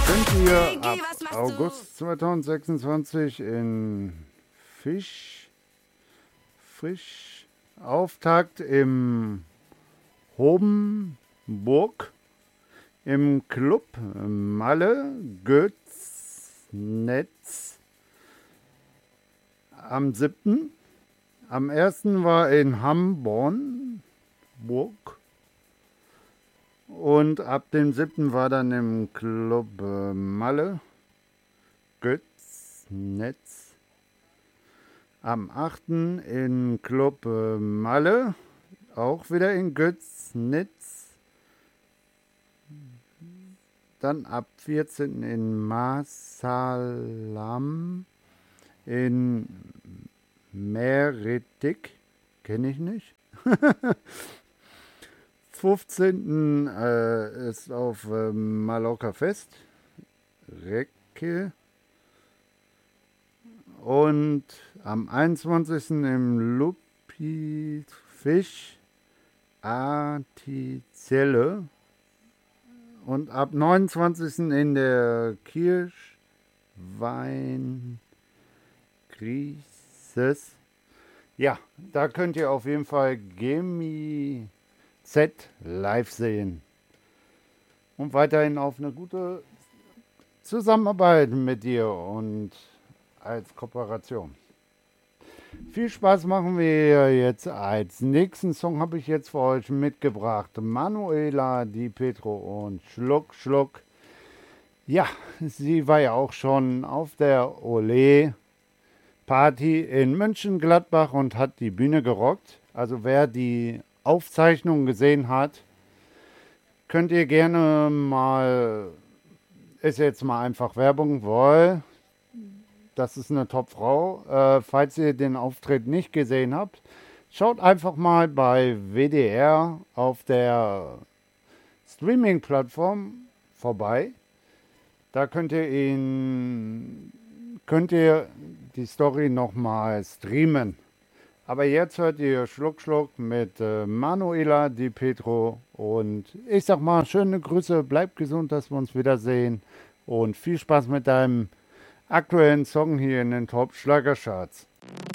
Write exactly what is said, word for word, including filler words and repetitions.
Könnt ihr ab August zweitausendsechsundzwanzig in Fisch, Frisch, Auftakt im Hobenburg im Club Malle Götz Netz am siebten Am ersten war in Hamborn Burg und ab dem siebten war dann im Club äh, Malle Götz Netz. Am achten in Club äh, Malle, auch wieder in Götz Netz. Dann ab vierzehnten in Marsalam in Meretik, kenne ich nicht. fünfzehnten Äh, ist auf äh, Mallorca Fest, Recke. Und am einundzwanzigsten im Lupi Fisch Artizelle. Und ab neunundzwanzigsten in der Kirchwein Grises. Ja, da könnt ihr auf jeden Fall Gemi Z live sehen. Und weiterhin auf eine gute Zusammenarbeit mit dir und als Kooperation. Viel Spaß machen wir jetzt. Als nächsten Song habe ich jetzt für euch mitgebracht Manuela Di Petro und Schluck Schluck. Ja, sie war ja auch schon auf der Ole Party in Mönchengladbach und hat die Bühne gerockt. Also wer die Aufzeichnung gesehen hat, könnt ihr gerne mal, ist jetzt mal einfach Werbung, weil das ist eine Top-Frau. Äh, falls ihr den Auftritt nicht gesehen habt, schaut einfach mal bei W D R auf der Streaming-Plattform vorbei. Da könnt ihr ihn, könnt ihr die Story nochmal streamen. Aber jetzt hört ihr Schluck Schluck mit äh, Manuela Di Petro und ich sag mal schöne Grüße, bleibt gesund, dass wir uns wiedersehen und viel Spaß mit deinem aktuellen Song hier in den Top Schlagercharts.